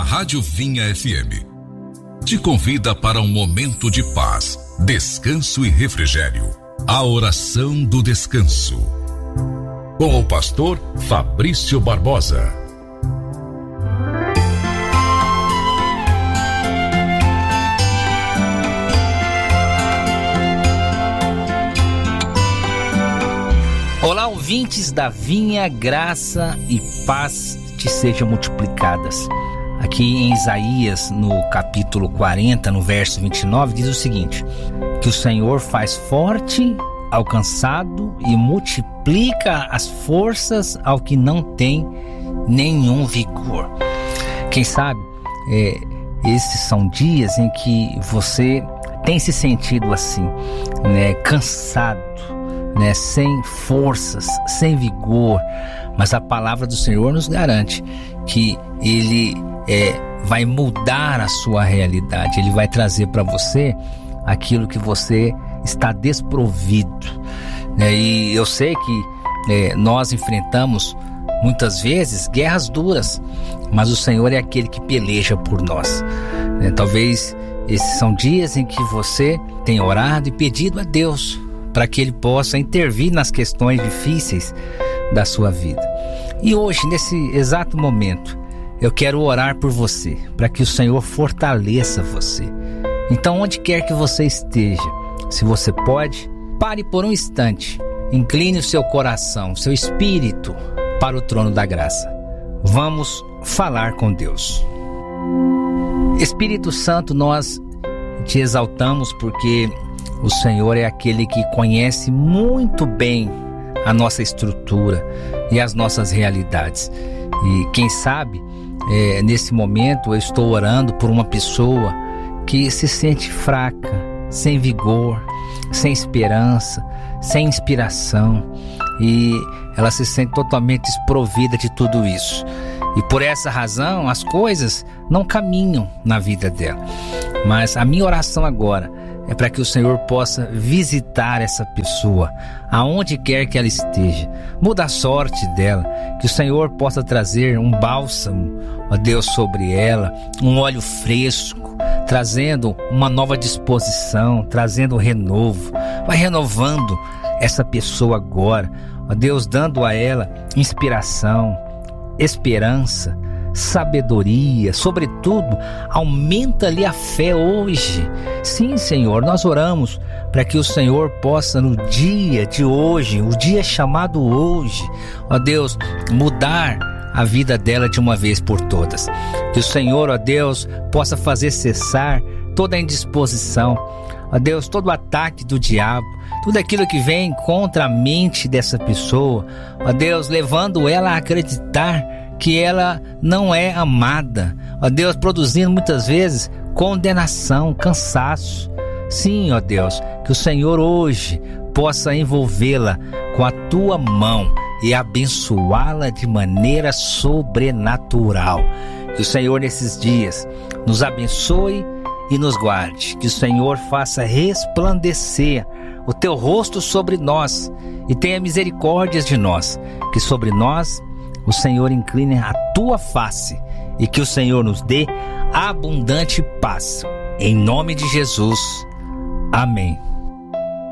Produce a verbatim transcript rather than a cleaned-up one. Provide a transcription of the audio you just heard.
Rádio Vinha F M te convida para um momento de paz, descanso e refrigério. A oração do descanso. Com o pastor Fabrício Barbosa. Olá, ouvintes da Vinha, graça e paz te sejam multiplicadas. Aqui em Isaías, no capítulo quarenta, no verso vinte e nove, diz o seguinte: que o Senhor faz forte ao cansado e multiplica as forças ao que não tem nenhum vigor. Quem sabe, é, esses são dias em que você tem se sentido assim, né, cansado, né, sem forças, sem vigor, mas a palavra do Senhor nos garante que Ele é, vai mudar a sua realidade. Ele vai trazer para você aquilo que você está desprovido, né? E eu sei que é, nós enfrentamos muitas vezes guerras duras, mas o Senhor é aquele que peleja por nós, né? Talvez esses são dias em que você tem orado e pedido a Deus para que Ele possa intervir nas questões difíceis da sua vida. E hoje, nesse exato momento, eu quero orar por você, para que o Senhor fortaleça você. Então, onde quer que você esteja, se você pode, pare por um instante, incline o seu coração, o seu espírito para o trono da graça. Vamos falar com Deus. Espírito Santo, nós te exaltamos porque o Senhor é aquele que conhece muito bem a nossa estrutura e as nossas realidades. E quem sabe, é, nesse momento eu estou orando por uma pessoa que se sente fraca, sem vigor, sem esperança, sem inspiração, e ela se sente totalmente desprovida de tudo isso. E por essa razão as coisas não caminham na vida dela. Mas a minha oração agora é para que o Senhor possa visitar essa pessoa, aonde quer que ela esteja. Muda a sorte dela, que o Senhor possa trazer um bálsamo, ó Deus, sobre ela, um óleo fresco, trazendo uma nova disposição, trazendo um renovo. Vai renovando essa pessoa agora, ó Deus, dando a ela inspiração, esperança, sabedoria, sobretudo, aumenta-lhe a fé hoje. Sim, Senhor, nós oramos para que o Senhor possa no dia de hoje, o dia chamado hoje, ó Deus, mudar a vida dela de uma vez por todas. Que o Senhor, ó Deus, possa fazer cessar toda a indisposição, ó Deus, todo o ataque do diabo, tudo aquilo que vem contra a mente dessa pessoa, ó Deus, levando ela a acreditar que ela não é amada, ó Deus, produzindo muitas vezes condenação, cansaço. Sim, ó Deus, que o Senhor hoje possa envolvê-la com a tua mão e abençoá-la de maneira sobrenatural. Que o Senhor nesses dias nos abençoe e nos guarde. Que o Senhor faça resplandecer o teu rosto sobre nós e tenha misericórdia de nós. Que sobre nós o Senhor incline a tua face e que o Senhor nos dê abundante paz. Em nome de Jesus. Amém.